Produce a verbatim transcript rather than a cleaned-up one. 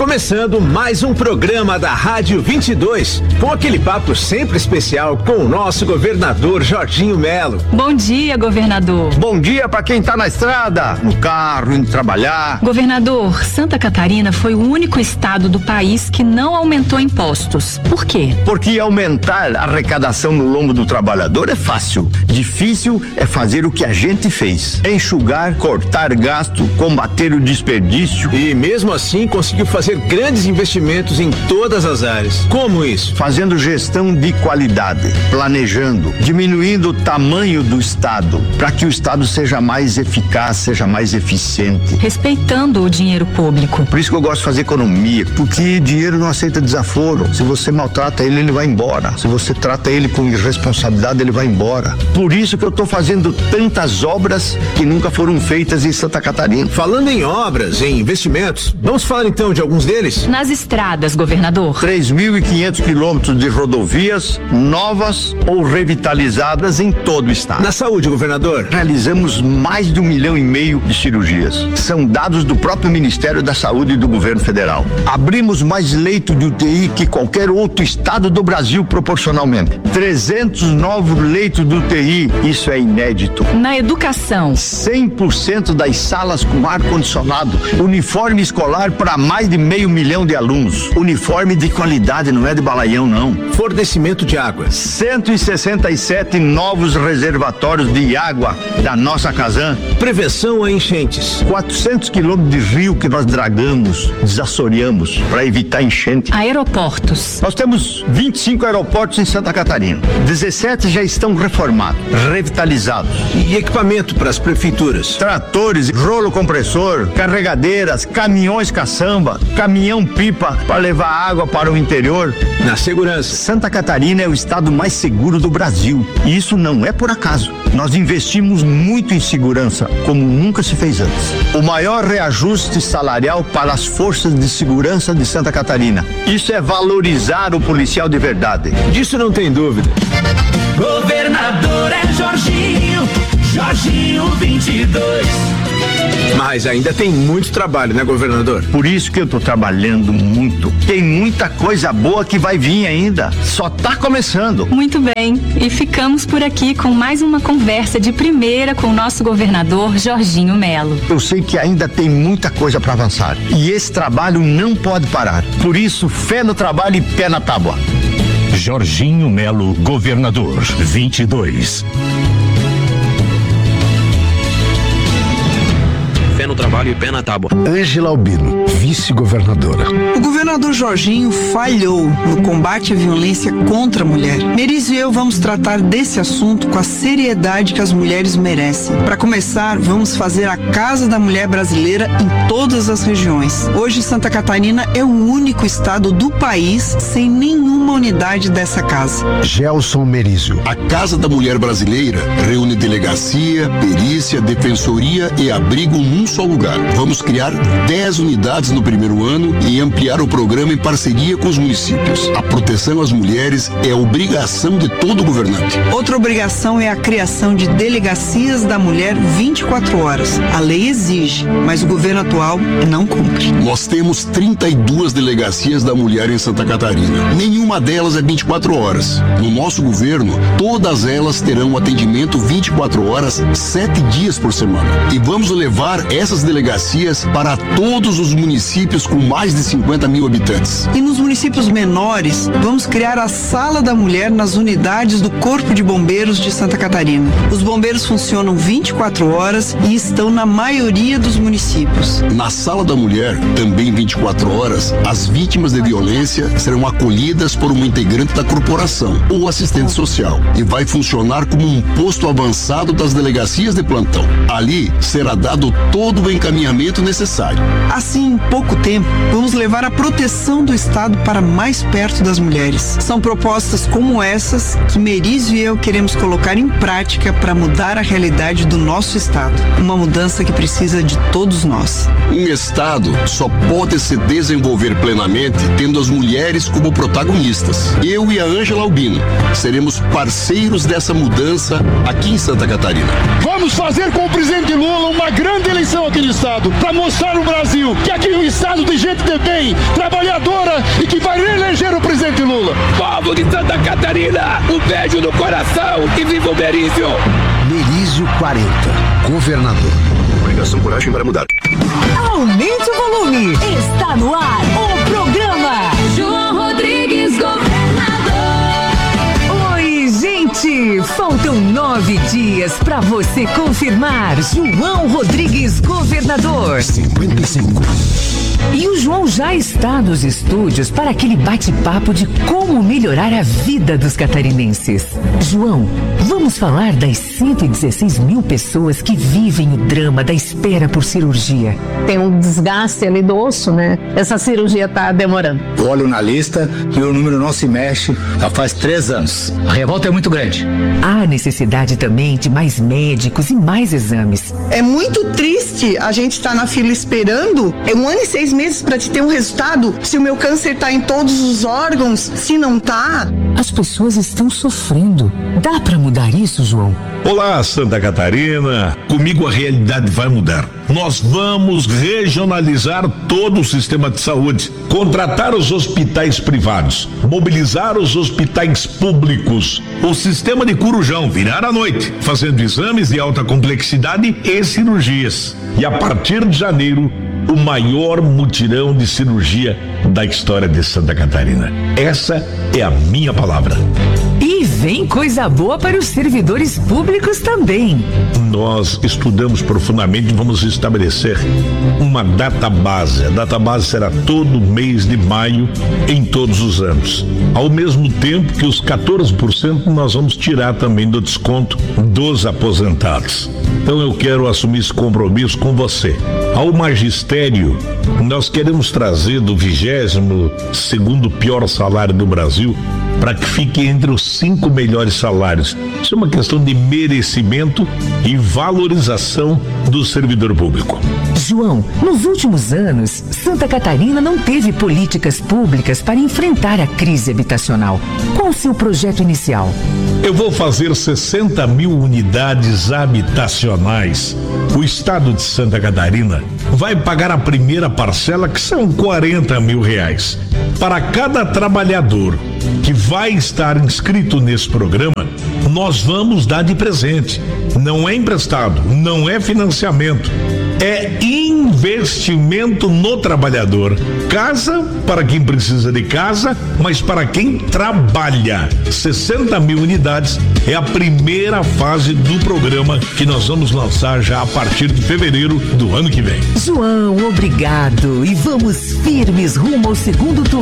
começando mais um programa da Rádio vinte e dois, com aquele papo sempre especial com o nosso governador Jorginho Melo. Bom dia, governador. Bom dia para quem tá na estrada, no carro, indo trabalhar. Governador, Santa Catarina foi o único estado do país que não aumentou impostos. Por quê? Porque aumentar a arrecadação no lombo do trabalhador é fácil. Difícil é fazer o que a gente fez: enxugar, cortar gasto, combater o desperdício. E mesmo assim conseguiu fazer grandes investimentos em todas as áreas. Como isso? Fazendo gestão de qualidade, planejando, diminuindo o tamanho do estado, para que o estado seja mais eficaz, seja mais eficiente. Respeitando o dinheiro público. Por isso que eu gosto de fazer economia, porque dinheiro não aceita desaforo. Se você maltrata ele, ele vai embora. Se você trata ele com irresponsabilidade, ele vai embora. Por isso que eu estou fazendo tantas obras que nunca foram feitas em Santa Catarina. Falando em obras, em investimentos, vamos falar então de alguns deles? Nas estradas, governador. três mil e quinhentos quilômetros de rodovias novas ou revitalizadas em todo o estado. Na saúde, governador? Realizamos mais de um milhão e meio de cirurgias. São dados do próprio Ministério da Saúde e do governo federal. Abrimos mais leitos de U T I que qualquer outro estado do Brasil proporcionalmente. trezentos novos leitos de U T I, isso é inédito. Na educação? cem por cento das salas com ar-condicionado. Uniforme escolar para mais de meio milhão de alunos. Uniforme de qualidade, não é de balaião, não. Fornecimento de água? cento e sessenta e sete novos reservatórios de água da nossa Casan. Prevenção a enchentes? quatrocentos quilômetros de rio que nós dragamos, desassoreamos para evitar enchente. Aeroportos? Nós temos vinte e cinco aeroportos em Santa Catarina. dezessete já estão reformados, revitalizados. E equipamento para as prefeituras? Tratores, rolo compressor, carregadeiras, caminhões caçamba, caminhão-pipa para levar água para o interior. Na segurança? Santa Catarina é o estado mais seguro do Brasil. E isso não é por acaso. Nós investimos muito em segurança, como nunca se fez antes. O maior reajuste salarial para as forças de segurança de Santa Catarina. Isso é valorizar o policial de verdade. Disso não tem dúvida. Governador é Jorginho, Jorginho vinte e dois. Mas ainda tem muito trabalho, né, governador? Por isso que eu tô trabalhando muito. Tem muita coisa boa que vai vir ainda. Só tá começando. Muito bem. E ficamos por aqui com mais uma conversa de primeira com o nosso governador Jorginho Melo. Eu sei que ainda tem muita coisa para avançar. E esse trabalho não pode parar. Por isso, fé no trabalho e pé na tábua. Jorginho Melo, governador, vinte e dois. Fé no trabalho e pé na tábua. Ângela Albino, vice-governadora. O governador Jorginho falhou no combate à violência contra a mulher. Merizio e eu vamos tratar desse assunto com a seriedade que as mulheres merecem. Para começar, vamos fazer a Casa da Mulher Brasileira em todas as regiões. Hoje, Santa Catarina é o único estado do país sem nenhuma unidade dessa casa. Gelson Merizio. A Casa da Mulher Brasileira reúne delegacia, perícia, defensoria e abrigo num só lugar. Vamos criar dez unidades no primeiro ano e ampliar o programa em parceria com os municípios. A proteção às mulheres é obrigação de todo governante. Outra obrigação é a criação de delegacias da mulher vinte e quatro horas. A lei exige, mas o governo atual não cumpre. Nós temos trinta e duas delegacias da mulher em Santa Catarina. Nenhuma delas é vinte e quatro horas. No nosso governo, todas elas terão atendimento vinte e quatro horas, sete dias por semana. E vamos levar essas delegacias para todos os municípios com mais de cinquenta mil habitantes. E nos municípios menores, vamos criar a Sala da Mulher nas unidades do Corpo de Bombeiros de Santa Catarina. Os bombeiros funcionam vinte e quatro horas e estão na maioria dos municípios. Na Sala da Mulher, também vinte e quatro horas, as vítimas de violência serão acolhidas por uma integrante da corporação ou assistente social e vai funcionar como um posto avançado das delegacias de plantão. Ali será dado todo o encaminhamento necessário. Assim, em pouco tempo, vamos levar a proteção do Estado para mais perto das mulheres. São propostas como essas que Merizio e eu queremos colocar em prática para mudar a realidade do nosso Estado. Uma mudança que precisa de todos nós. Um Estado só pode se desenvolver plenamente tendo as mulheres como protagonistas. Eu e a Ângela Albino seremos parceiros dessa mudança aqui em Santa Catarina. Vamos fazer com o presidente Lula uma grande eleição aqui no Estado para mostrar ao Brasil que aqui que o estado de gente de bem, trabalhadora e que vai reeleger o presidente Lula. Povo de Santa Catarina, um beijo no coração e viva o Merizio. Merizio quarenta, governador. Obrigação, coragem para mudar. Aumente o volume. Está no ar o programa João Rodrigues, governador. Oi, gente. Faltam nove dias para você confirmar João Rodrigues, governador. cinquenta e cinco. E o João já está nos estúdios para aquele bate-papo de como melhorar a vida dos catarinenses. João, vamos falar das cento e dezesseis mil pessoas que vivem o drama da espera por cirurgia. Tem um desgaste ali do osso, né? Essa cirurgia está demorando. Olho na lista e o número não se mexe já faz três anos. A revolta é muito grande. Há necessidade também de mais médicos e mais exames. É muito triste a gente estar na fila esperando é um ano e seis meses para te ter um resultado, se o meu câncer tá em todos os órgãos, se não tá. As pessoas estão sofrendo. Dá para mudar isso, João? Olá, Santa Catarina. Comigo a realidade vai mudar. Nós vamos regionalizar todo o sistema de saúde, contratar os hospitais privados, mobilizar os hospitais públicos, o sistema de Corujão virar à noite, fazendo exames de alta complexidade e cirurgias. E a partir de janeiro, o maior mutirão de cirurgia da história de Santa Catarina. Essa é a minha palavra. E vem coisa boa para os servidores públicos também. Nós estudamos profundamente e vamos estabelecer uma database. A database será todo mês de maio em todos os anos. Ao mesmo tempo que os quatorze por cento nós vamos tirar também do desconto dos aposentados. Então eu quero assumir esse compromisso com você. Ao magistério, nós queremos trazer do vigésimo segundo pior salário do Brasil para que fique entre os cinco melhores salários. Isso é uma questão de merecimento e valorização do servidor público. João, nos últimos anos, Santa Catarina não teve políticas públicas para enfrentar a crise habitacional. Qual o seu projeto inicial? Eu vou fazer sessenta mil unidades habitacionais. O estado de Santa Catarina vai pagar a primeira parcela, que são quarenta mil reais. Para cada trabalhador que vai estar inscrito nesse programa, nós vamos dar de presente. Não é emprestado, não é financiamento, é investimento no trabalhador. Casa para quem precisa de casa, mas para quem trabalha. sessenta mil unidades é a primeira fase do programa que nós vamos lançar já a partir de fevereiro do ano que vem. João, obrigado. E vamos firmes rumo ao segundo turno.